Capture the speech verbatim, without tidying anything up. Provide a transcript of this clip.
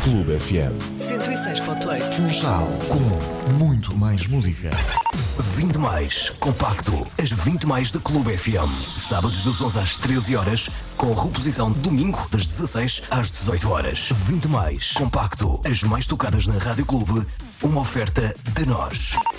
Clube F M. cento e seis ponto oito. Funchal, com muito mais música. vinte mais, compacto, as vinte mais da Clube F M. Sábados das onze às treze horas, com reposição domingo das dezasseis às dezoito horas. vinte mais, compacto, as mais tocadas na Rádio Clube, uma oferta de nós.